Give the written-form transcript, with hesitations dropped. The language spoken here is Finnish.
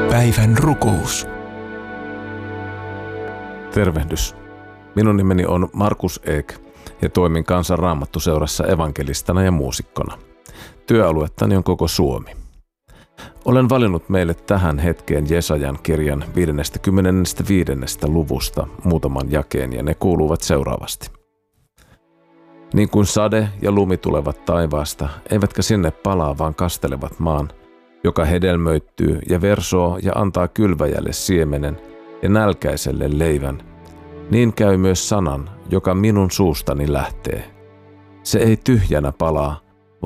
Päivän rukous. Tervehdys. Minun nimeni on Markus Eek ja toimin Kansan Raamattuseurassa evankelistana ja muusikkona. Työaluettani on koko Suomi. Olen valinnut meille tähän hetkeen Jesajan kirjan 55. luvusta muutaman jakeen ja ne kuuluvat seuraavasti. Niin kuin sade ja lumi tulevat taivaasta, eivätkä sinne palaa, vaan kastelevat maan, joka hedelmöittyy ja versoo ja antaa kylväjälle siemenen ja nälkäiselle leivän, niin käy myös sanan, joka minun suustani lähtee. Se ei tyhjänä palaa,